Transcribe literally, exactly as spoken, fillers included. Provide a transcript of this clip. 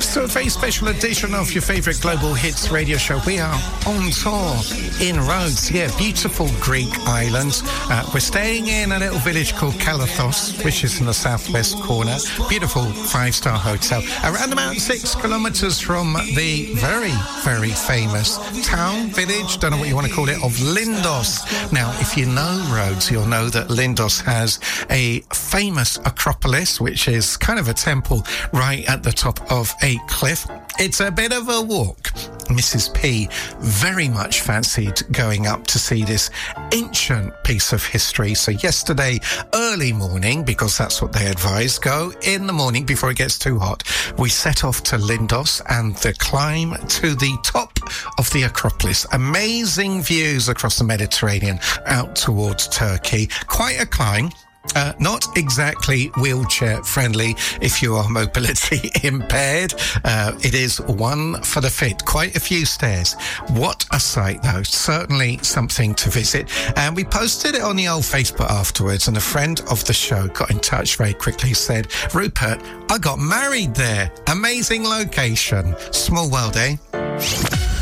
Yes, to a very special edition of your favourite Global Hits radio show. We are on tour in Rhodes, yeah, beautiful Greek island. Uh, we're staying in a little village called Kalathos, which is in the southwest corner. Beautiful five-star hotel. Around about six kilometres from the very, very famous town, village, don't know what you want to call it, of Lindos. Now, if you know Rhodes, you'll know that Lindos has a famous Acropolis, which is kind of a temple right at the top of a cliff. It's a bit of a walk. Missus P very much fancied going up to see this ancient piece of history. So yesterday, early morning, because that's what they advise, go in the morning before it gets too hot, we set off to Lindos and the climb to the top of the Acropolis. Amazing views across the Mediterranean out towards Turkey. Quite a climb. Uh, not exactly wheelchair friendly if you are mobility impaired. Uh, it is one for the fit. Quite a few stairs. What a sight, though. Certainly something to visit. And we posted it on the old Facebook afterwards, and a friend of the show got in touch very quickly, said, Rupert, I got married there. Amazing location. Small world, eh?